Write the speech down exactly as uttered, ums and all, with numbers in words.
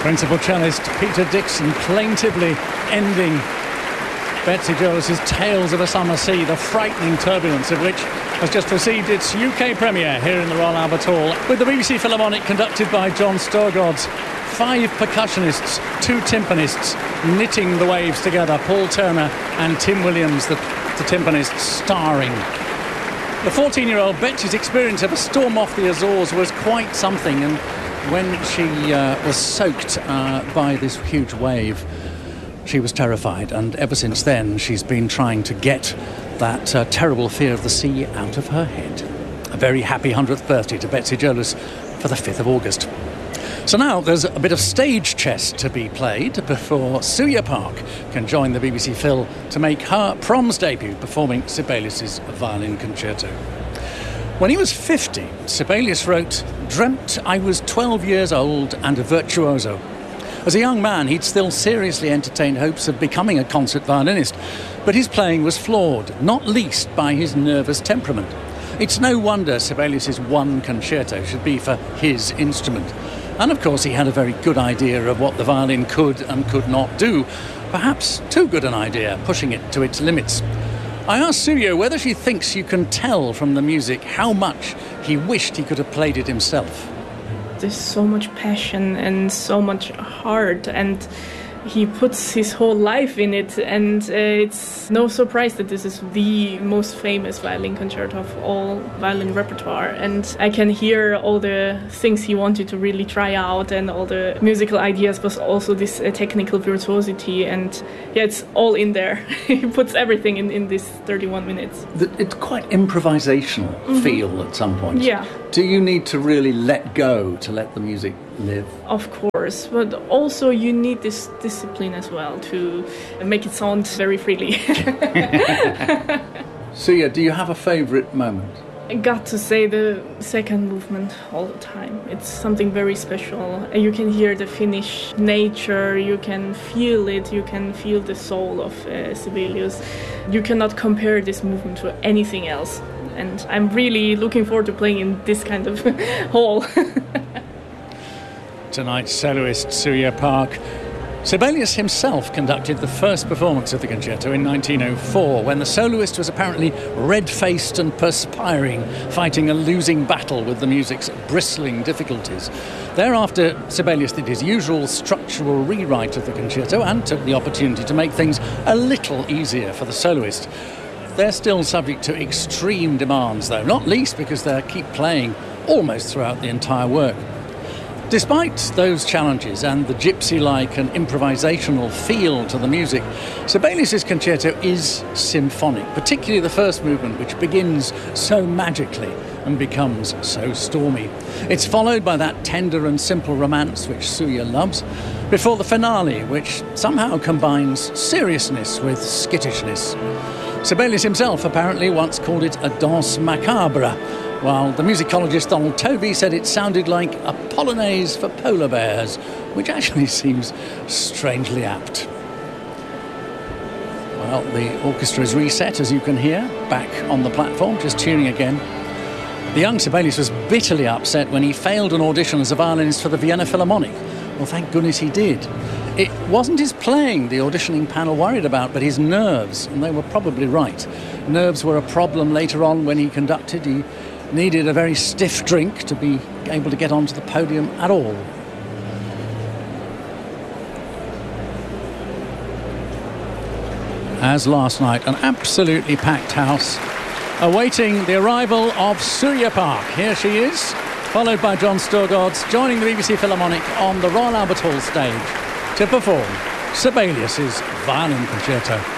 Principal cellist Peter Dixon plaintively ending Betsy Jolis's Tales of a Summer Sea, the frightening turbulence of which has just received its U K premiere here in the Royal Albert Hall, with the B B C Philharmonic conducted by John Storgod's five percussionists, two timpanists knitting the waves together, Paul Turner and Tim Williams, the, the timpanist, starring. The fourteen-year-old Betsy's experience of a storm off the Azores was quite something, and when she uh, was soaked uh, by this huge wave, she was terrified, and ever since then she's been trying to get that uh, terrible fear of the sea out of her head. A very happy hundredth birthday to Betsy Jolis for the fifth of August. So now there's a bit of stage chess to be played before Suya Park can join the B B C Phil to make her proms debut performing Sibelius's violin concerto. When he was fifty, Sibelius wrote, "Dreamt I was twelve years old and a virtuoso." As a young man, he'd still seriously entertained hopes of becoming a concert violinist, but his playing was flawed, not least by his nervous temperament. It's no wonder Sibelius's one concerto should be for his instrument. And of course he had a very good idea of what the violin could and could not do, perhaps too good an idea, pushing it to its limits. I asked Suya whether she thinks you can tell from the music how much he wished he could have played it himself. There's so much passion and so much heart, and he puts his whole life in it, and uh, it's no surprise that this is the most famous violin concerto of all violin repertoire, and I can hear all the things he wanted to really try out and all the musical ideas, but also this uh, technical virtuosity, and yeah, it's all in there. He puts everything in, in this thirty-one minutes. It's quite improvisational mm-hmm. feel at some point. Yeah. Do you need to really let go to let the music live? Of course, but also you need this discipline as well to make it sound very freely. Suya, do you have a favourite moment? I got to say the second movement all the time. It's something very special. You can hear the Finnish nature, you can feel it, you can feel the soul of uh, Sibelius. You cannot compare this movement to anything else. And I'm really looking forward to playing in this kind of hall. Tonight's soloist Suya Park. Sibelius himself conducted the first performance of the concerto in nineteen oh four, when the soloist was apparently red-faced and perspiring, fighting a losing battle with the music's bristling difficulties. Thereafter, Sibelius did his usual structural rewrite of the concerto and took the opportunity to make things a little easier for the soloist. They're still subject to extreme demands, though, not least because they keep playing almost throughout the entire work. Despite those challenges and the gypsy-like and improvisational feel to the music, Sibelius's concerto is symphonic, particularly the first movement, which begins so magically and becomes so stormy. It's followed by that tender and simple romance which Suya loves, before the finale, which somehow combines seriousness with skittishness. Sibelius himself apparently once called it a danse macabre, while the musicologist Donald Tovey said it sounded like a polonaise for polar bears, which actually seems strangely apt. Well, the orchestra is reset, as you can hear, back on the platform, just tuning again. The young Sibelius was bitterly upset when he failed an audition as a violinist for the Vienna Philharmonic. Well, thank goodness he did. It wasn't his playing the auditioning panel worried about, but his nerves, and they were probably right. Nerves were a problem later on when he conducted. He needed a very stiff drink to be able to get onto the podium at all. As last night, an absolutely packed house, awaiting the arrival of Suya Park. Here she is, followed by John Storgods, joining the B B C Philharmonic on the Royal Albert Hall stage to perform Sibelius's violin concerto.